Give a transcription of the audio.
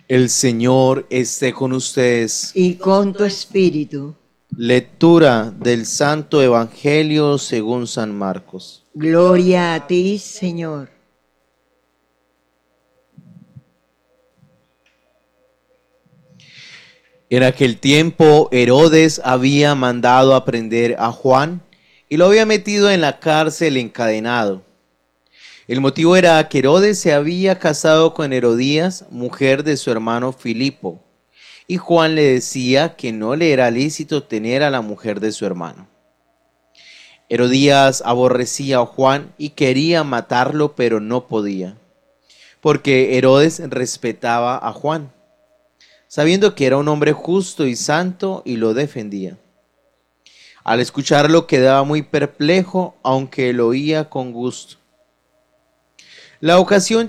El Señor esté con ustedes. Y con tu espíritu. Lectura del Santo Evangelio según San Marcos. Gloria a ti, Señor. En aquel tiempo Herodes había mandado a prender a Juan y lo había metido en la cárcel encadenado. El motivo era que Herodes se había casado con Herodías, mujer de su hermano Filipo, y Juan le decía que no le era lícito tener a la mujer de su hermano. Herodías aborrecía a Juan y quería matarlo, pero no podía, porque Herodes respetaba a Juan, sabiendo que era un hombre justo y santo, y lo defendía. Al escucharlo quedaba muy perplejo, aunque lo oía con gusto. La ocasión